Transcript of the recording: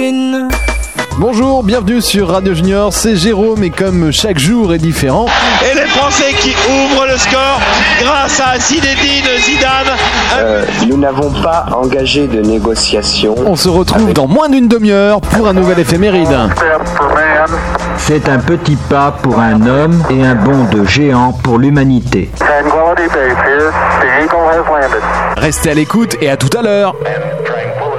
Zinedine. Bonjour, bienvenue sur Radio Junior, c'est Jérôme et comme chaque jour est différent... Et les Français qui ouvrent le score grâce à Zinedine Zidane. Nous n'avons pas engagé de négociation. On se retrouve dans moins d'une demi-heure pour un nouvel éphéméride. C'est un petit pas pour un homme et un bond de géant pour l'humanité. Restez à l'écoute et à tout à l'heure.